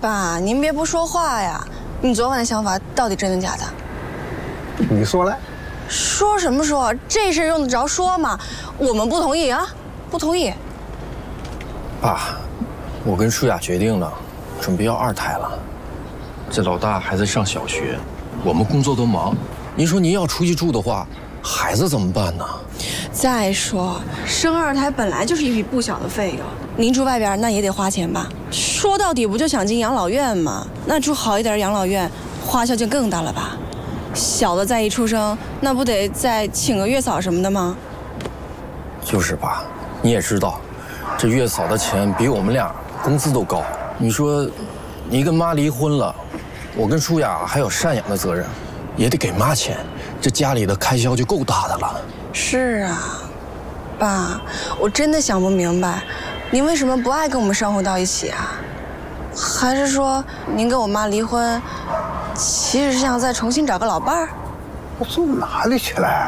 爸，您别不说话呀！你昨晚的想法到底真的假的？ 你说来。 说什么说？这事用得着说吗？我们不同意啊，不同意。 爸，我跟舒雅决定了，准备要2胎了。这老大还在上小学，我们工作都忙。您说您要出去住的话，孩子怎么办呢？ 再说，生2胎本来就是一笔不小的费用，您住外边那也得花钱吧？说到底不就想进养老院吗？那住好一点的养老院，花销就更大了吧？小的再一出生，那不得再请个月嫂什么的吗？ 就是爸，你也知道，这月嫂的钱比我们俩工资都高。你说，你跟妈离婚了，我跟舒雅还有赡养的责任，也得给妈钱，这家里的开销就够大的了。 是啊，爸，我真的想不明白，您为什么不爱跟我们生活到一起啊？还是说您跟我妈离婚，其实是想再重新找个老伴儿？ 我走哪里去了？